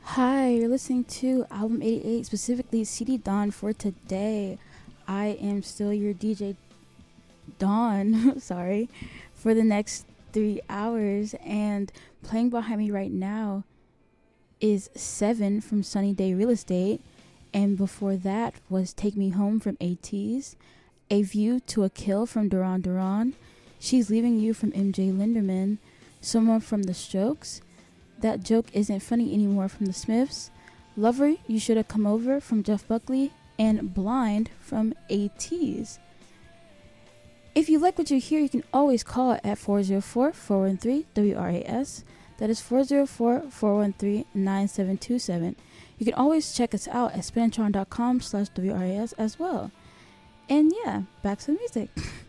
Hi, you're listening to Album 88, specifically CD Dawn for today. I am still your DJ Dawn, sorry, for the next 3 hours. And playing behind me right now is Seven from Sunny Day Real Estate. And before that was Take Me Home from ATEEZ, A View to a Kill from Duran Duran, She's Leaving You from MJ Linderman, Someone from The Strokes, That Joke Isn't Funny Anymore from The Smiths, Lover, You Should Have Come Over from Jeff Buckley, and Blind from ATEEZ. If you like what you hear, you can always call at 404-413-WRAS. That is 404-413-9727. You can always check us out at spinatron.com/WRAS as well. And yeah, back to the music.